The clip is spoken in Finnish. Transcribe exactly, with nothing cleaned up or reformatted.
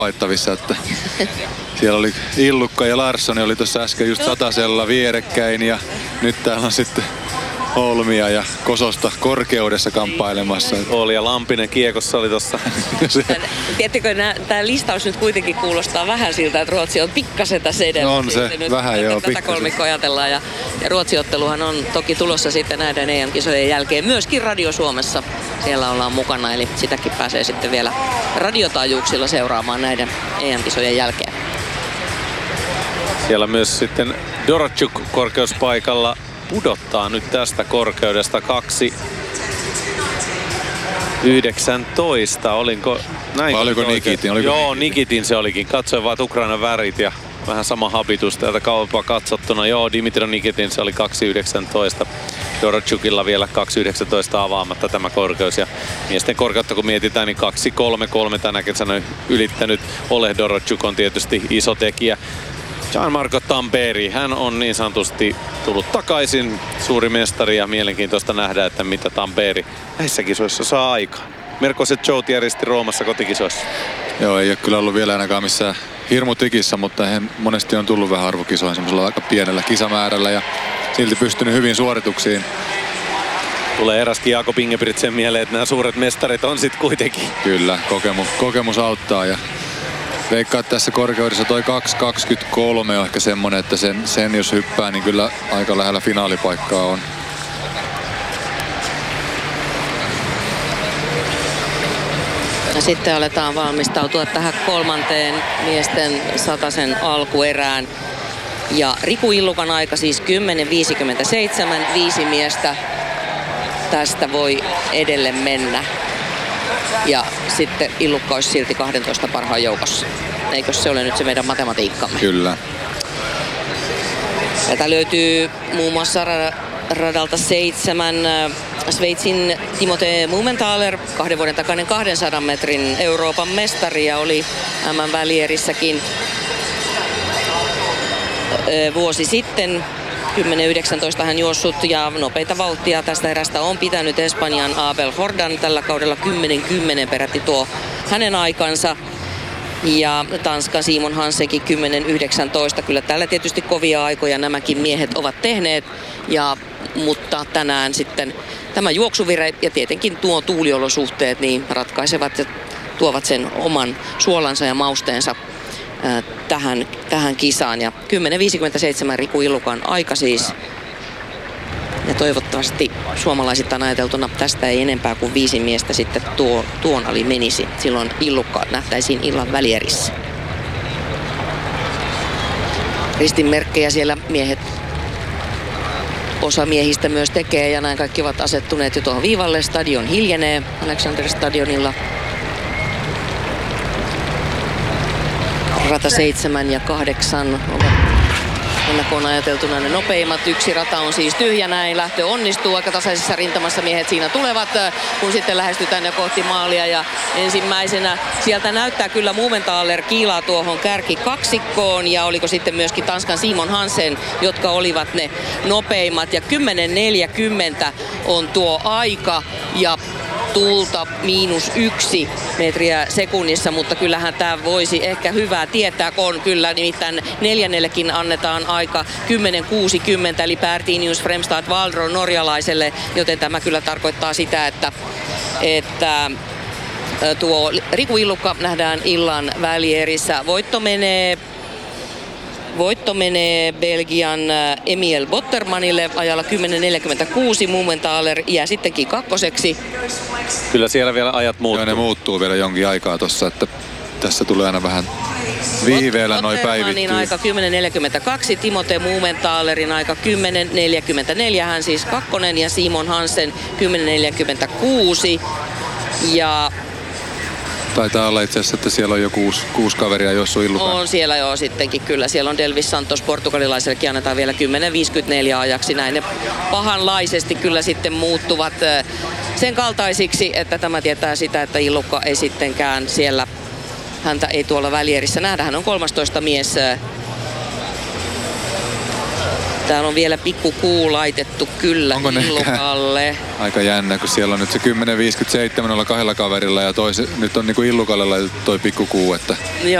havaittavissa, että siellä oli Illukka ja Larssoni oli tuossa äsken just satasella vierekkäin ja nyt täällä on sitten Holmia ja Kososta korkeudessa kamppailemassa. Oli ja Lampinen kiekossa oli tossa. Tiedättekö, tämä listaus nyt kuitenkin kuulostaa vähän siltä, että Ruotsi on pikkasen tässä edellä. No on se, se nyt, vähän joo, tätä kolmikkoa ajatellaan ja, ja Ruotsi-otteluhan on toki tulossa sitten näiden E M-kisojen jälkeen myöskin Radio Suomessa. Siellä ollaan mukana, eli sitäkin pääsee sitten vielä radiotaajuuksilla seuraamaan näiden E M-kisojen jälkeen. Siellä myös sitten Dorotjuk korkeuspaikalla pudottaa nyt tästä korkeudesta kaksi yhdeksäntoista. Olinko näin? Vai oliko Nikitin? Oliko Joo, Nikitin se olikin. Katsoin vaan Ukrainan värit ja vähän sama habitus täältä kauempaa katsottuna. Joo, Dimitri Nikitin se oli kaksi yhdeksäntoista. Dorotjukilla vielä kaksi yhdeksäntoista avaamatta tämä korkeus. Ja miesten korkeutta kun mietitään, niin kaksi kolme kolme tänäkin sanoin ylittänyt. Oleg Dorotjuk on tietysti iso tekijä. Gianmarco Tamperi, hän on niin sanotusti tullut takaisin, suuri mestari ja mielenkiintoista nähdä, että mitä Tamperi näissä kisoissa saa aikaan. Merkoset Showt järjesti Roomassa kotikisoissa. Joo, ei ole kyllä ollut vielä ainakaan missään hirmu tikissä, mutta he monesti on tullut vähän arvokisoihin semmoisella aika pienellä kisamäärällä ja silti pystynyt hyvin suorituksiin. Tulee eräskin Jakob Ingebrigtsen mieleen, että nämä suuret mestarit on sitten kuitenkin. Kyllä, kokemus, kokemus auttaa ja veikkaa, että tässä korkeudessa toi kaksi kaksikymmentäkolme on ehkä semmonen, että sen, sen jos hyppää, niin kyllä aika lähellä finaalipaikkaa on. Ja sitten aletaan valmistautua tähän kolmanteen miesten satasen alkuerään. Ja Riku Illukan aika siis kymmenen viisikymmentäseitsemän, viisi miestä tästä voi edelle mennä. Ja sitten Illukka olisi silti kahdentoista parhaan joukossa. Eikö se ole nyt se meidän matematiikkamme? Kyllä. Tätä löytyy muun muassa radalta seitsemän Sveitsin Timote Mumenthaler, kahden vuoden takainen kahdensadan metrin Euroopan mestari ja oli M M-välierissäkin vuosi sitten. kymmenen yhdeksäntoista hän juossut ja nopeita vauhtia tästä erästä on pitänyt Espanjan Abel Jordan tällä kaudella kymmenen kymmenen peräti tuo hänen aikansa. Ja Tanskan Simon Hansenkin kymmenen yhdeksäntoista. Kyllä täällä tietysti kovia aikoja nämäkin miehet ovat tehneet. Ja, mutta tänään sitten tämä juoksuvire ja tietenkin tuo tuuliolosuhteet niin ratkaisevat ja tuovat sen oman suolansa ja mausteensa äh, tähän, tähän kisaan. Ja kymmenen viisikymmentäseitsemän Riku Illukan aika siis. Ja toivottavasti suomalaisittain ajateltuna tästä ei enempää kuin viisi miestä sitten tuo, tuon ali menisi. Silloin Illukka nähtäisiin illan välierissä. Ristinmerkkejä siellä miehet, osa miehistä myös tekee ja näin kaikki ovat asettuneet jo tuohon viivalle. Stadion hiljenee Alexander Stadionilla. Rata seitsemän ja kahdeksan ovat ennakkoon ajateltuna ne nopeimmat. Yksi rata on siis tyhjä, näin lähtö onnistuu. Aika tasaisessa rintamassa miehet siinä tulevat, kun sitten lähestytään jo kohti maalia. Ja ensimmäisenä sieltä näyttää kyllä Mumenthaler kiilaa tuohon kärkikaksikkoon. Ja oliko sitten myöskin Tanskan Simon Hansen, jotka olivat ne nopeimmat. Ja kymmenen neljäkymmentä on tuo aika ja tulta miinus yksi metriä sekunnissa, mutta kyllähän tämä voisi ehkä hyvää tietää, kun on kyllä nimittäin neljännellekin annetaan aika kymmenen kuusikymmentä, eli Pertinius Fremstad Valdro norjalaiselle, joten tämä kyllä tarkoittaa sitä, että, että tuo Riku Illukka nähdään illan välierissä. Voitto menee Voitto menee Belgian Emil Bottermanille ajalla kymmenen neljäkymmentäkuusi. Mumenthaler jää sittenkin kakkoseksi. Kyllä siellä vielä ajat muuttuu. Joo, ne muuttuu vielä jonkin aikaa tossa, että tässä tulee aina vähän viiveellä noi päivittyy. aika kymmenen neljäkymmentäkaksi, Timote Mumenthalerin aika kymmenen neljäkymmentäneljä, hän siis kakkonen ja Simon Hansen kymmenen neljäkymmentäkuusi. Ja taitaa olla itse asiassa, että siellä on jo kuusi, kuusi kaveria Jossu Illukan. On siellä jo sittenkin kyllä. Siellä on Delvis Santos, portugalilaisellekin annetaan vielä kymmenen viisikymmentäneljä ajaksi. Näin ne pahanlaisesti kyllä sitten muuttuvat sen kaltaisiksi, että tämä tietää sitä, että Illukka ei sittenkään siellä, häntä ei tuolla välierissä nähdä. Hän on kolmastoista mies Täällä on vielä pikkukuu laitettu kyllä Onko ne Illukalle. Aika jännä, kun siellä on nyt se kymmenen viisikymmentäseitsemän olla kahdella kaverilla ja tois, nyt on niinku Illukalle laitettu toi pikkukuu, että